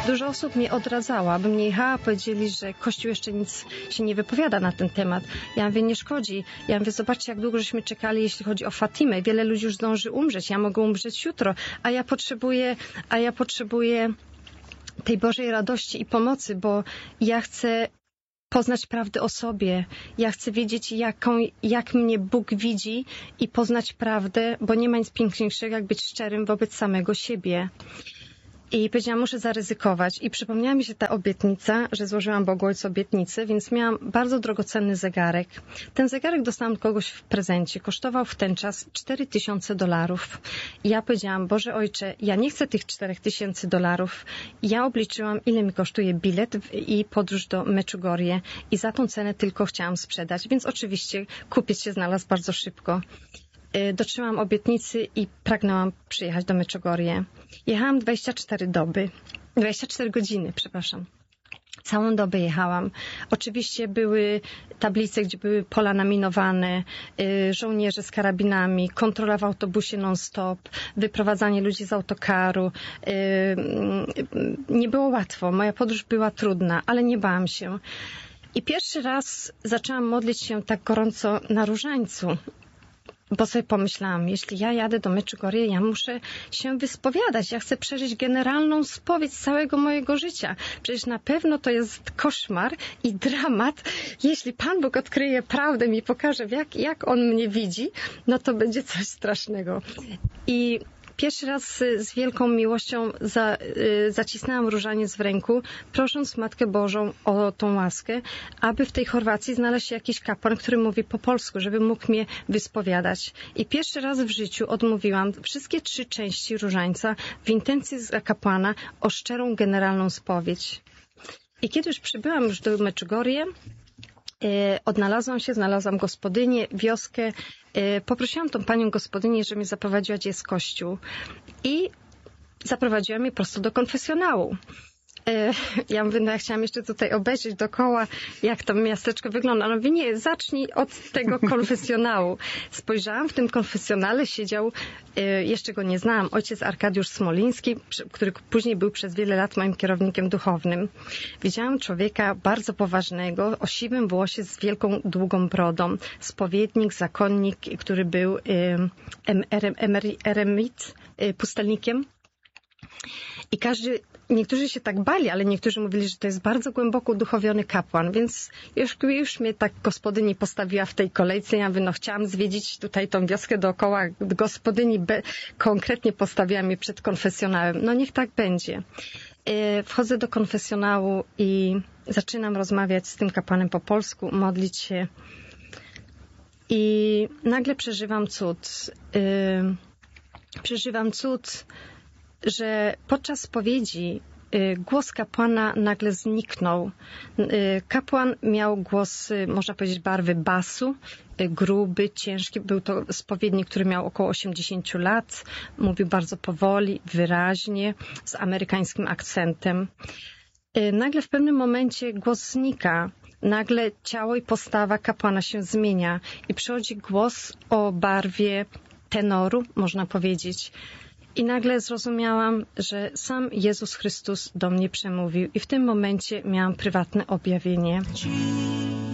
Dużo osób mnie odradzała, abym nie jechała, powiedzieli, że Kościół jeszcze nic się nie wypowiada na ten temat. Ja mówię, nie szkodzi. Ja mówię, zobaczcie, jak długo żeśmy czekali, jeśli chodzi o Fatimę. Wiele ludzi już zdąży umrzeć. Ja mogę umrzeć jutro, a ja potrzebuję tej Bożej radości i pomocy, bo ja chcę poznać prawdę o sobie. Ja chcę wiedzieć, jak mnie Bóg widzi i poznać prawdę, bo nie ma nic piękniejszego, jak być szczerym wobec samego siebie. I powiedziałam, muszę zaryzykować. I przypomniała mi się ta obietnica, że złożyłam Bogu Ojcu obietnicę, więc miałam bardzo drogocenny zegarek. Ten zegarek dostałam od kogoś w prezencie. Kosztował w ten czas $4000. I ja powiedziałam, Boże Ojcze, ja nie chcę tych $4000. Ja obliczyłam, ile mi kosztuje bilet i podróż do Meczugorie. I za tą cenę tylko chciałam sprzedać. Więc oczywiście kupiec się znalazł bardzo szybko. Dotrzymałam obietnicy i pragnęłam przyjechać do Meczugorie. Jechałam 24 godziny, przepraszam. Całą dobę jechałam. Oczywiście były tablice, gdzie były pola naminowane, żołnierze z karabinami, kontrola w autobusie non-stop, wyprowadzanie ludzi z autokaru. Nie było łatwo. Moja podróż była trudna, ale nie bałam się. I pierwszy raz zaczęłam modlić się tak gorąco na różańcu. Bo sobie pomyślałam, jeśli ja jadę do Meczugorie, ja muszę się wyspowiadać. Ja chcę przeżyć generalną spowiedź całego mojego życia. Przecież na pewno to jest koszmar i dramat. Jeśli Pan Bóg odkryje prawdę i pokaże, jak On mnie widzi, no to będzie coś strasznego. I pierwszy raz z wielką miłością zacisnęłam różaniec w ręku, prosząc Matkę Bożą o tą łaskę, aby w tej Chorwacji znalazł się jakiś kapłan, który mówi po polsku, żeby mógł mnie wyspowiadać. I pierwszy raz w życiu odmówiłam wszystkie 3 części różańca w intencji z kapłana o szczerą, generalną spowiedź. I kiedy już przybyłam do Meczugorie, znalazłam gospodynię, wioskę. Poprosiłam tą panią gospodynię, że mnie zaprowadziła, gdzie jest kościół. I zaprowadziła mnie prosto do konfesjonału. Ja mówię, ja chciałam jeszcze tutaj obejrzeć dookoła, jak to miasteczko wygląda. Ona mówi, nie, zacznij od tego konfesjonału. Spojrzałam, w tym konfesjonale siedział, jeszcze go nie znałam, ojciec Arkadiusz Smoliński, który później był przez wiele lat moim kierownikiem duchownym. Widziałam człowieka bardzo poważnego, o siwym włosie z wielką, długą brodą. Spowiednik, zakonnik, który był eremit, pustelnikiem. I niektórzy się tak bali, ale niektórzy mówili, że to jest bardzo głęboko uduchowiony kapłan, więc już mnie tak gospodyni postawiła w tej kolejce. Ja mówię, chciałam zwiedzić tutaj tą wioskę dookoła. Gospodyni konkretnie postawiła mnie przed konfesjonałem. Niech tak będzie. Wchodzę do konfesjonału i zaczynam rozmawiać z tym kapłanem po polsku, modlić się. I nagle przeżywam cud, że podczas spowiedzi głos kapłana nagle zniknął. Kapłan miał głos, można powiedzieć, barwy basu, gruby, ciężki. Był to spowiednik, który miał około 80 lat. Mówił bardzo powoli, wyraźnie, z amerykańskim akcentem. Nagle w pewnym momencie głos znika. Nagle ciało i postawa kapłana się zmienia i przychodzi głos o barwie tenoru, można powiedzieć. I nagle zrozumiałam, że sam Jezus Chrystus do mnie przemówił i w tym momencie miałam prywatne objawienie.